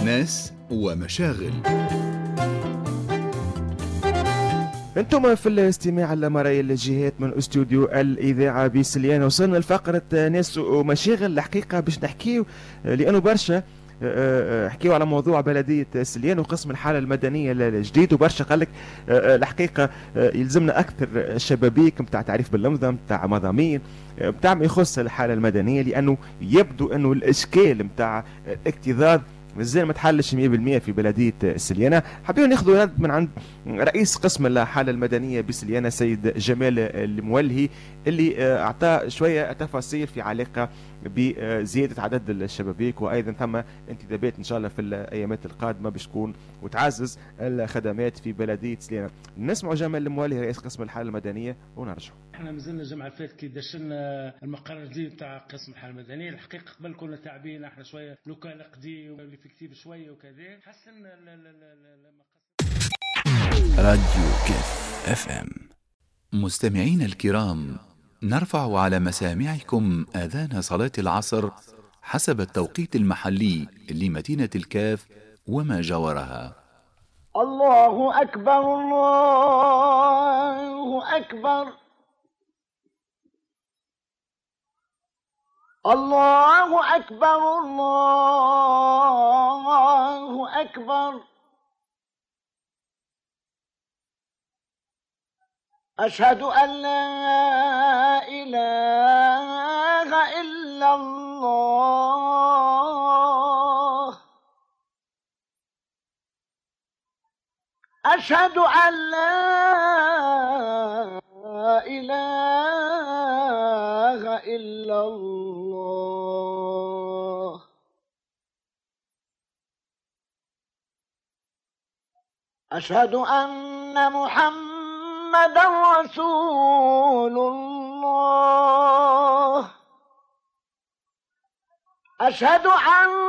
ناس ومشاغل. انتم في الاستماع لمرايا الجهات من استوديو الاذاعه بسليانه. وصلنا لفقره ناس ومشاغل. الحقيقه باش نحكيو لانه برشا حكيوا على موضوع بلديه سليان وقسم الحاله المدنيه الجديد، وبرشا قال لك الحقيقه يلزمنا اكثر شبابيك نتاع تعريف باللمضه نتاع مضامين نتاع ما يخص الحاله المدنيه، لانه يبدو انه الاشكال نتاع الاكتظاظ مازال ما تحلش 100% في بلديه سليانه. حابين ناخذوا رد من عند رئيس قسم الحاله المدنيه بسليانه سيد جمال المولهي، اللي اعطى شويه تفاصيل في علاقه بزياده عدد الشبابيك، وايضا ثم انتدابات ان شاء الله في الايامات القادمه باش تكون وتعزز الخدمات في بلديه سليانه. نسمعوا جمال المولهي رئيس قسم الحاله المدنيه ونرجعوا. احنا مازلنا الجمعه اللي فاتت كي دشنا المقر الجديد تاع قسم الحاله المدنيه. الحقيقه قبل كنا تعبين احنا شويه لوكال قديم والافكتيف شويه وكذا حسن راديو كاف اف ام. مستمعين الكرام، نرفع على مسامعكم آذان صلاة العصر حسب التوقيت المحلي لمدينة الكاف وما جاورها. الله أكبر الله أكبر الله أكبر الله أكبر أشهد أن لا إله إلا الله أشهد أن لا إله إلا الله أشهد أن محمدا رسول الله أشهد أن